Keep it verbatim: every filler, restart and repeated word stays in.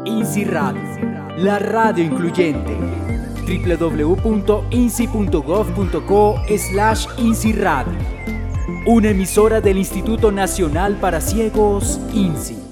INSI Radio, la radio incluyente. w w w punto insi punto gov punto co slash insi radio. Una emisora del Instituto Nacional para Ciegos, INSI.